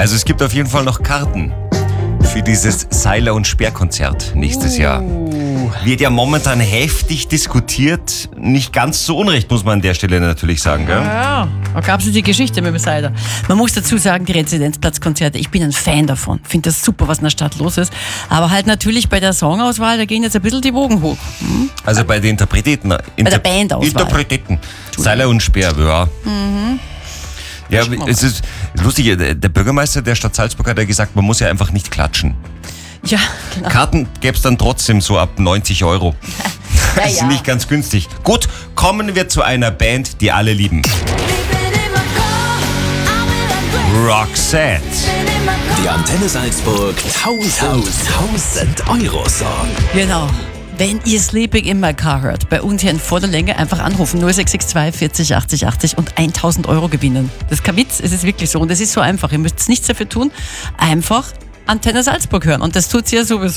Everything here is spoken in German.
Also es gibt auf jeden Fall noch Karten für dieses Seiler- und Speer-Konzert nächstes Jahr. Wird ja momentan heftig diskutiert. Nicht ganz so unrecht, muss man an der Stelle natürlich sagen. Gell? Ja, da gab es die Geschichte mit dem Seiler. Man muss dazu sagen, die Residenzplatzkonzerte, ich bin ein Fan davon. Finde das super, was in der Stadt los ist. Aber halt natürlich bei der Songauswahl, da gehen jetzt ein bisschen die Wogen hoch. Also bei den Interpreten. Bei der Bandauswahl. Interpreten. Seiler und Speer, ja. Ja, es ist lustig, der Bürgermeister der Stadt Salzburg hat ja gesagt, man muss ja einfach nicht klatschen. Ja, genau. Karten gäbe es dann trotzdem so ab 90 €. Das ist ja. nicht ganz günstig. Gut, kommen wir zu einer Band, die alle lieben. Roxette. Der Antenne Salzburg 1000 € Song. Genau. Wenn ihr Sleeping in My Car hört, bei uns hier in voller Länge einfach anrufen, 0662 40 80 80 und 1000 € gewinnen. Das ist kein Witz, es ist wirklich so und es ist so einfach. Ihr müsst nichts dafür tun, einfach Antenne Salzburg hören und das tut sie ja sowieso.